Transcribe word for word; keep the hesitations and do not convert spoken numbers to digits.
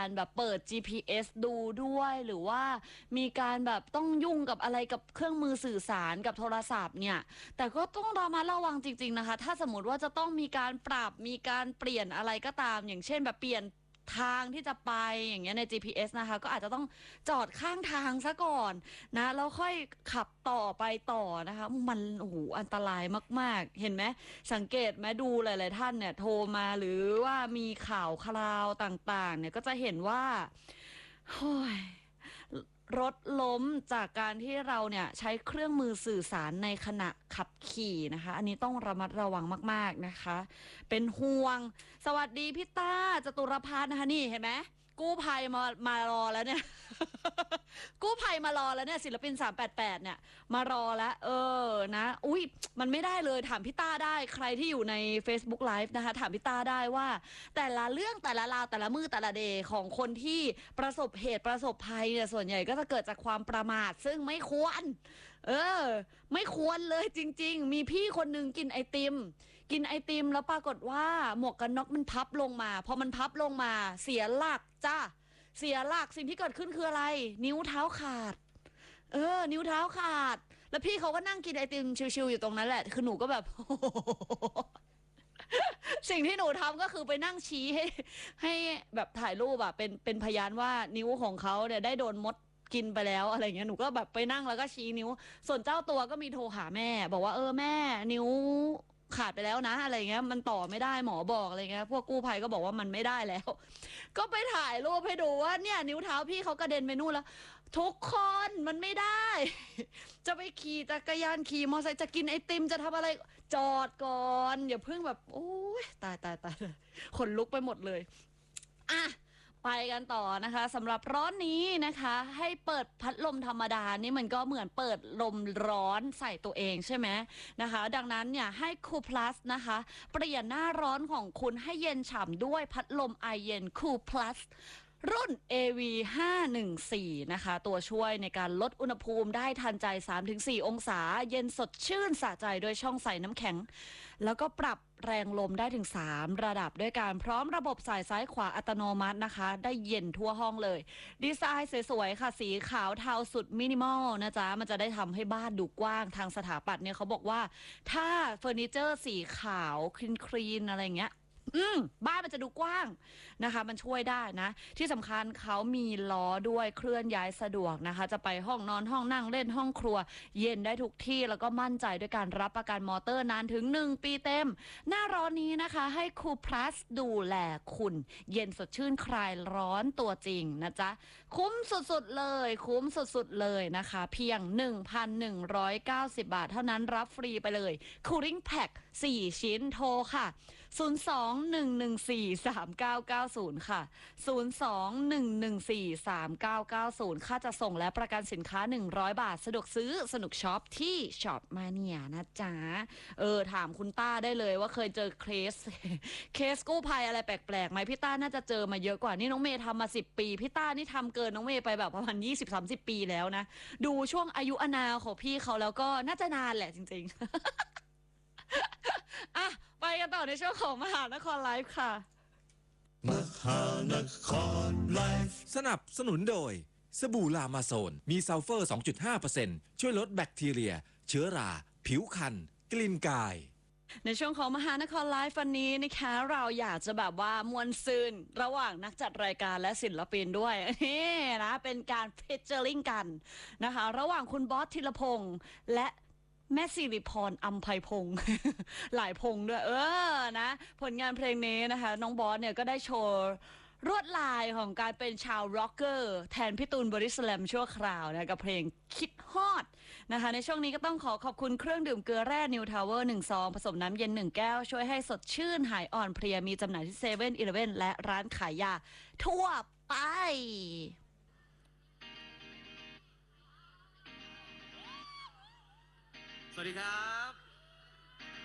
การแบบเปิด จี พี เอส ดูด้วยหรือว่ามีการแบบต้องยุ่งกับอะไรกับเครื่องมือสื่อสารกับโทรศัพท์เนี่ยแต่ก็ต้องระมัดระวังจริงๆนะคะถ้าสมมติว่าจะต้องมีการปรับมีการเปลี่ยนอะไรก็ตามอย่างเช่นแบบเปลี่ยนทางที่จะไปอย่างเงี้ยใน จี พี เอส นะคะก็อาจจะต้องจอดข้างทางซะก่อนนะแล้วค่อยขับต่อไปต่อนะคะมันโอ้โหอันตรายมากๆเห็นไหมสังเกตไหมดูหลายๆท่านเนี่ยโทรมาหรือว่ามีข่าวคราวต่างๆเนี่ยก็จะเห็นว่าโอ้ยรถล้มจากการที่เราเนี่ยใช้เครื่องมือสื่อสารในขณะขับขี่นะคะอันนี้ต้องระมัดระวังมากๆนะคะเป็นห่วงสวัสดีพี่ต้าจตุรพัฒน์นะคะนี่เห็นไหมกู้ภัยมามารอแล้วเนี่ย กู้ภัยมารอแล้วเนี่ยศิลปินสามแปดแปดเนี่ยมารอแล้วเออนะอุ้ยมันไม่ได้เลยถามพี่ต้าได้ใครที่อยู่ใน Facebook Live นะคะถามพี่ต้าได้ว่าแต่ละเรื่องแต่ละราวแต่ละมือแต่ละเดย์ของคนที่ประสบเหตุประสบภัยเนี่ยส่วนใหญ่ก็จะเกิดจากความประมาทซึ่งไม่ควรเออไม่ควรเลยจริงๆมีพี่คนนึงกินไอติมกินไอติมแล้วปรากฏว่าหมวกกันน็อกมันพับลงมาพอมันพับลงมาเสียหลักจ้าเสียหลักสิ่งที่เกิดขึ้นคืออะไรนิ้วเท้าขาดเออนิ้วเท้าขาดแล้วพี่เขาก็นั่งกินไอติมชิวๆอยู่ตรงนั้นแหละคือหนูก็แบบ สิ่งที่หนูทำก็คือไปนั่งชี้ให้ให้แบบถ่ายรูปอะเป็นเป็นพยานว่านิ้วของเขาเนี่ยได้โดนมดกินไปแล้วอะไรเงี้ยหนูก็แบบไปนั่งแล้วก็ชี้นิ้วส่วนเจ้าตัวก็มีโทรหาแม่บอกว่าเออแม่นิ้วขาดไปแล้วนะอะไรเงี้ยมันต่อไม่ได้หมอบอกอะไรเงี้ยพวกกู้ภัยก็บอกว่ามันไม่ได้แล้วก็ไปถ่ายรูปให้ดูว่าเนี่ยนิ้วเท้าพี่เขากระเด็นไปนู่นแล้วทุกคนมันไม่ได้ จะไปขี่จักรยานขี่มอเตอร์ไซค์จะกินไอติมจะทำอะไรจอดก่อนอย่าเพิ่งแบบโอ้ยตายตายตายขนลุกไปหมดเลยอ่ะไปกันต่อนะคะสำหรับร้อนนี้นะคะให้เปิดพัดลมธรรมดานี่มันก็เหมือนเปิดลมร้อนใส่ตัวเองใช่ไหมนะคะดังนั้นเนี่ยให้คูพลัสนะคะเปลี่ยนหน้าร้อนของคุณให้เย็นฉ่ำด้วยพัดลมไอเย็นคูพลัสรุ่น เอ วี ห้าหนึ่งสี่ นะคะตัวช่วยในการลดอุณหภูมิได้ทันใจ สามถึงสี่ องศาเย็นสดชื่นสะใจโดยช่องใส่น้ำแข็งแล้วก็ปรับแรงลมได้ถึงสามระดับด้วยการพร้อมระบบสายซ้ายขวาอัตโนมัตินะคะได้เย็นทั่วห้องเลยดีไซน์สวยๆค่ะสีขาวเทาสุดมินิมอลนะจ๊ะมันจะได้ทำให้บ้านดูกว้างทางสถาปัตย์เนี่ยเขาบอกว่าถ้าเฟอร์นิเจอร์สีขาวคลีนๆอะไรเงี้ยอืมบ้านมันจะดูกว้างนะคะมันช่วยได้นะที่สำคัญเขามีล้อด้วยเคลื่อนย้ายสะดวกนะคะจะไปห้องนอนห้องนั่งเล่นห้องครัวเย็นได้ทุกที่แล้วก็มั่นใจด้วยการรับประกันมอเตอร์นานถึงหนึ่งปีเต็มหน้าร้อนนี้นะคะให้คูพลัสดูแลคุณเย็นสดชื่นคลายร้อนตัวจริงนะจ๊ะคุ้มสุดๆเลยคุ้มสุดๆเลยนะคะเพียง หนึ่งพันหนึ่งร้อยเก้าสิบ บาทเท่านั้นรับฟรีไปเลย Cooling Pack สี่ชิ้นโทรค่ะศูนย์ สอง หนึ่ง หนึ่ง สี่ สาม เก้า เก้า ศูนย์ ค่ะศูนย์ สอง หนึ่ง หนึ่ง สี่ สาม เก้า เก้า ศูนย์ค่าจะส่งและประกันสินค้าหนึ่งร้อยบาทสะดวกซื้อสนุกช็อปที่ช็อปมาเนียนะจ๊ะเออถามคุณต้าได้เลยว่าเคยเจอเคส เคสกู้ภัยอะไรแปลกๆไหมพี่ต้าน่าจะเจอมาเยอะกว่านี่น้องเมย์ทำมาสิบปีพี่ต้านี่ทำเกินน้องเมย์ไปแบบประมาณ ยี่สิบ สามสิบ ปีแล้วนะดูช่วงอายุอาณาของพี่เขาแล้วก็น่าจะนานแหละจริงๆ อ่ะไปกันต่อในช่วงของมหานครไลฟ์ค่ะมหานครไลฟ์สนับสนุนโดยสบู่ลามาโซนมีซัลเฟอร์ สองจุดห้าเปอร์เซ็นต์ ช่วยลดแบคทีเรียเชื้อราผิวคันกลิ่นกายในช่วงของมหานครไลฟ์วันนี้นะคะเราอยากจะแบบว่ามวลซืนระหว่างนักจัดรายการและศิลปินด้วยนี่นะเป็นการเพชเจอริงกันนะคะระหว่างคุณบอสธีรพงษ์และแม่สิริพรอัมไพพงษ์ หลายพงษ์ด้วยเออนะผลงานเพลงนี้นะคะน้องบอสเนี่ยก็ได้โชว์รวดลายของการเป็นชาวร็อกเกอร์แทนพี่ตูนบอดี้สแลมชั่วคราวนะกับเพลงคิดฮอดนะคะในช่วงนี้ก็ต้องขอขอบคุณเครื่องดื่มเกลือแร่นิวทาวเวอร์หนึ่งซองผสมน้ำเย็นหนึ่งแก้วช่วยให้สดชื่นหายอ่อนเพลียมีจำหน่ายที่เซเว่นอีเลฟเว่นและร้านขายยาทั่วไปสวัสดีครับ